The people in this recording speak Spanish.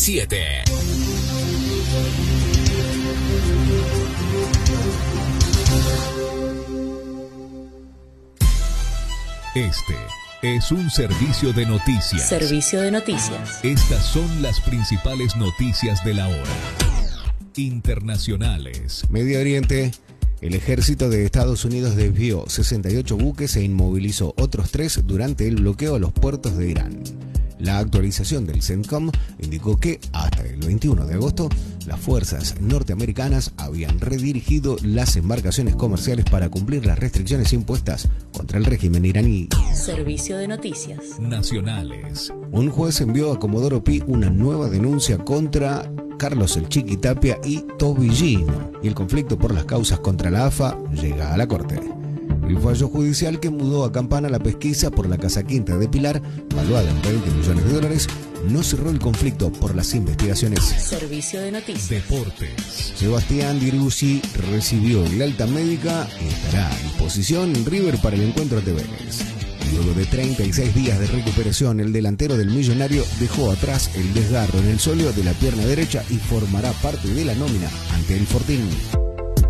7. Este es un servicio de noticias. Servicio de noticias. Estas son las principales noticias de la hora. Internacionales. Medio Oriente. El ejército de Estados Unidos desvió 68 buques e inmovilizó otros 3 durante el bloqueo a los puertos de Irán. La actualización del CENTCOM indicó que hasta el 21 de agosto las fuerzas norteamericanas habían redirigido las embarcaciones comerciales para cumplir las restricciones impuestas contra el régimen iraní. Servicio de noticias. Nacionales. Un juez envió a Comodoro Pi una nueva denuncia contra Carlos El Chiqui Tapia y Tobillino, y el conflicto por las causas contra la AFA llega a la corte. El fallo judicial que mudó a Campana la pesquisa por la Casa Quinta de Pilar, valuada en $20 millones, no cerró el conflicto por las investigaciones. Servicio de noticias. Deportes. Sebastián Driussi recibió el alta médica y estará a disposición en River para el encuentro ante Vélez. Luego de 36 días de recuperación, el delantero del Millonario dejó atrás el desgarro en el sóleo de la pierna derecha y formará parte de la nómina ante el Fortín.